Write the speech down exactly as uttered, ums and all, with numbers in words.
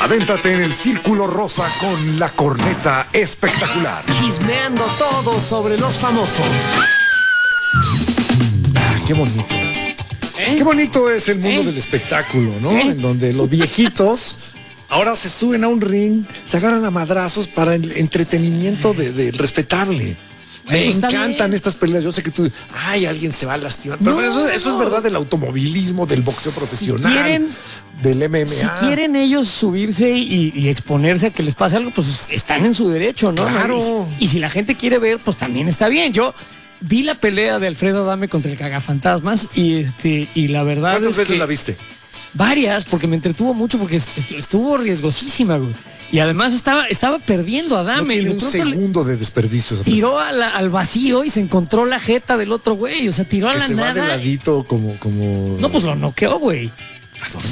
Adéntrate en el Círculo Rosa con la corneta espectacular. Chismeando todo sobre los famosos. Ah, qué bonito. ¿Eh? Qué bonito es el mundo ¿Eh? del espectáculo, ¿no? ¿Eh? En donde los viejitos ahora se suben a un ring, se agarran a madrazos para el entretenimiento de, de respetable. Me Bueno, está encantan bien. estas peleas. Yo sé que tú, ay, alguien se va a lastimar. Pero No, eso, eso es no. verdad del automovilismo, del boxeo Si profesional, quieren- del M M A. Si quieren ellos subirse y, y exponerse a que les pase algo, pues están en su derecho, ¿no? Claro. Y, si- y si la gente quiere ver, pues también está bien. Yo vi la pelea de Alfredo Adame contra el Cagafantasmas y este y la verdad ¿Cuántas es veces que la viste? varias, porque me entretuvo mucho, porque est- estuvo riesgosísima, güey. Y además estaba, estaba perdiendo a No Adame y tiene de un pronto le segundo de desperdicio. esa tiró a la- al vacío y se encontró la jeta del otro güey. O sea, tiró a que la se va de nada. ladito como, como... No, pues lo noqueó, güey.